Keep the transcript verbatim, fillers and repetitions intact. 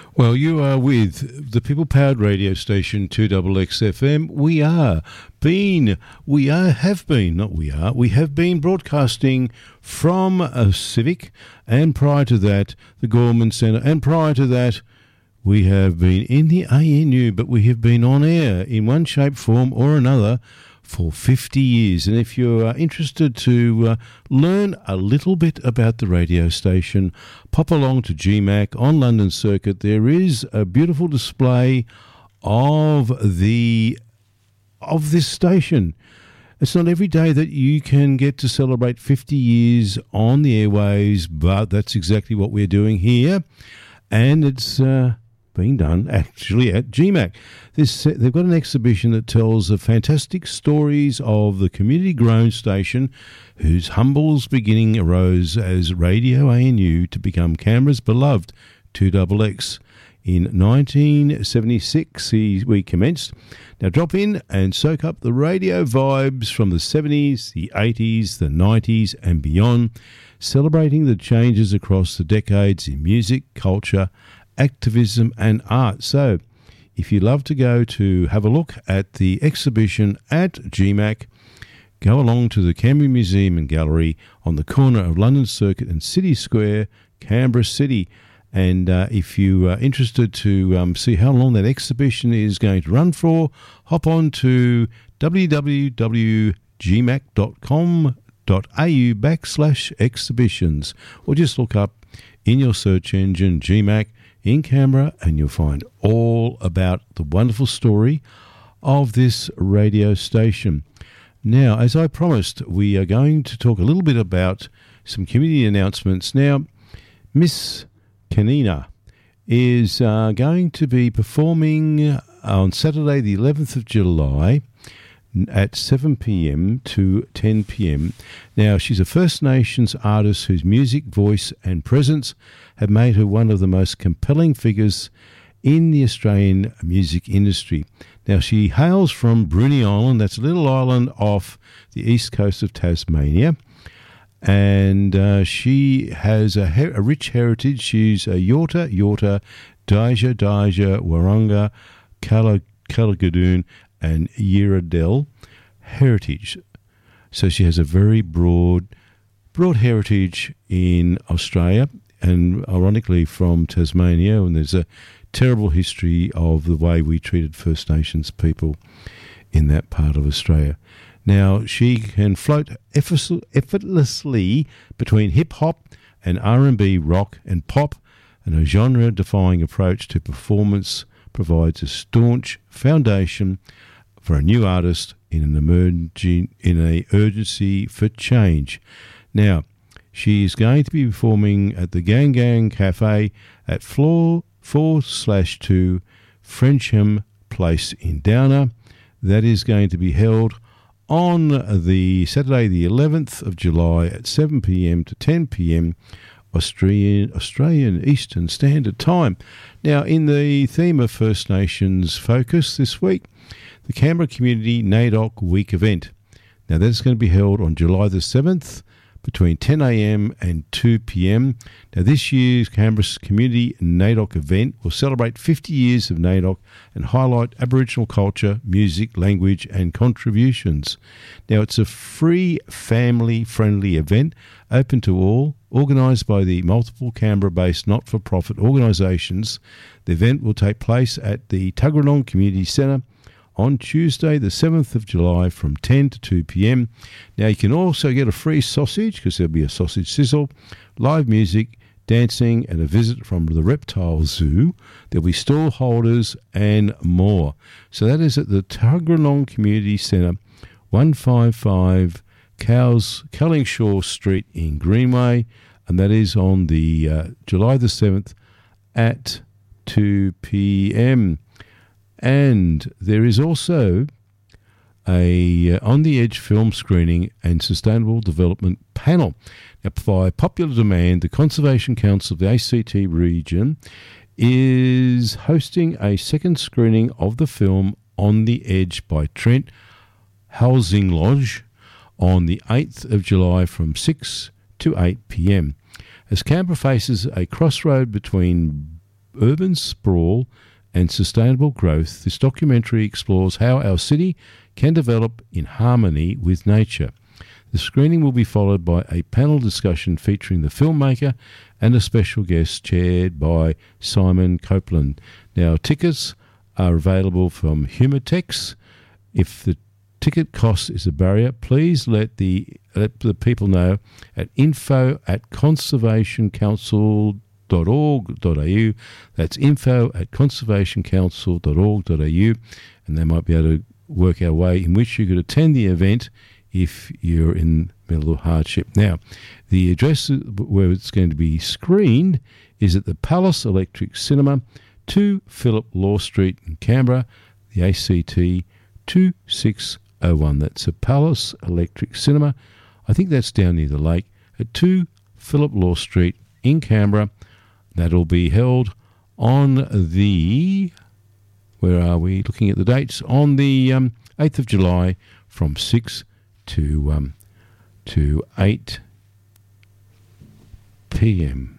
Well, you are with the people-powered radio station two X X F M. We are been, we are, have been, not we are, we have been broadcasting from a Civic, and prior to that, the Gorman Centre, and prior to that, we have been in the A N U, but we have been on air in one shape, form or another for fifty years. And if you're uh, interested to uh, learn a little bit about the radio station, pop along to G MAC on London Circuit. There is a beautiful display of the of this station. It's not every day that you can get to celebrate fifty years on the airways, but that's exactly what we're doing here. And it's uh, being done actually at G MAC. This, they've got an exhibition that tells the fantastic stories of the community-grown station whose humble beginning arose as Radio A N U to become Canberra's beloved two X X. In nineteen seventy-six, we commenced. Now drop in and soak up the radio vibes from the seventies, the eighties, the nineties and beyond, celebrating the changes across the decades in music, culture, activism and art. So if you'd love to go to have a look at the exhibition at G MAC, go along to the Canberra Museum and Gallery on the corner of London Circuit and City Square, Canberra City. And uh, if you are interested to um, see how long that exhibition is going to run for, hop on to w w w dot g mac dot com dot a u backslash exhibitions, or just look up in your search engine G MAC in Canberra and you'll find all about the wonderful story of this radio station. Now, as I promised, we are going to talk a little bit about some community announcements. Now, Miss Kanina is uh, going to be performing on Saturday the eleventh of July at seven p.m. to ten p.m. Now, she's a First Nations artist whose music, voice and presence have made her one of the most compelling figures in the Australian music industry. Now, she hails from Bruny Island. That's a little island off the east coast of Tasmania. And uh, she has a, her- a rich heritage. She's a Yorta, Yorta, Daija, Daija, Waranga, Kala, Kalagadoon, and Yiradel heritage. So she has a very broad, broad heritage in Australia, and ironically from Tasmania. And there's a terrible history of the way we treated First Nations people in that part of Australia. Now, she can float effortlessly between hip-hop and R and B, rock and pop, and her genre-defying approach to performance provides a staunch foundation for a new artist in an emerging, in a urgency for change. Now, she is going to be performing at the Gang Gang Cafe at floor four slash two Frensham Place in Downer. That is going to be held on the Saturday the eleventh of July at seven p.m. to ten p.m. Australian Australian Eastern Standard Time. Now, in the theme of First Nations focus this week, the Canberra Community NAIDOC Week event. Now, that's going to be held on July the seventh between ten a.m. and two p.m. Now, this year's Canberra Community NAIDOC event will celebrate fifty years of NAIDOC and highlight Aboriginal culture, music, language and contributions. Now, it's a free, family-friendly event open to all, organised by the multiple Canberra-based not-for-profit organisations. The event will take place at the Tuggeranong Community Centre on Tuesday the seventh of July from ten to two p.m. Now, you can also get a free sausage because there'll be a sausage sizzle, live music, dancing and a visit from the Reptile Zoo. There'll be stall holders and more. So that is at the Tuggeranong Community Centre, one fifty-five Cows, Cullingshaw Street in Greenway, and that is on the uh, July the seventh at two p.m. And there is also a uh, On the Edge film screening and sustainable development panel. Now, by popular demand, the Conservation Council of the A C T region is hosting a second screening of the film On the Edge by Trent Housing Lodge on the eighth of July from six to eight p.m. As Canberra faces a crossroad between urban sprawl and sustainable growth, this documentary explores how our city can develop in harmony with nature. The screening will be followed by a panel discussion featuring the filmmaker and a special guest chaired by Simon Copeland. Now, tickets are available from Humatex. If the ticket cost is a barrier, please let the let the people know at info at conservation council dot org dot a u. That's info at conservation council dot org dot a u, and they might be able to work our way in which you could attend the event if you're in the middle of hardship. Now, the address where it's going to be screened is at the Palace Electric Cinema, two Philip Law Street in Canberra, the A C T two six oh one. That's a Palace Electric Cinema. I think that's down near the lake at two Philip Law Street in Canberra. That'll be held on the, where are we looking at the dates? On the um, eighth of July from six to um, to eight p.m.